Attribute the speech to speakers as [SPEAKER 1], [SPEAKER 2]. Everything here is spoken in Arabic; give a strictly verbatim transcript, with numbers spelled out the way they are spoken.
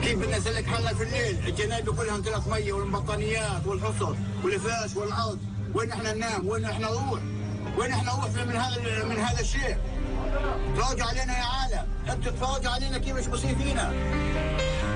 [SPEAKER 1] الحين بدنا نسلك حالنا في الليل، الجنايب كلها انطلاق ميه والبطانيات والحصر والفراش والعود، وين احنا ننام؟ وين احنا نروح؟ وين احنا نروح من هذا من هذا الشيء؟ تفرجوا علينا يا عالم، انتوا تفرجوا علينا كيف ايش بصير فينا.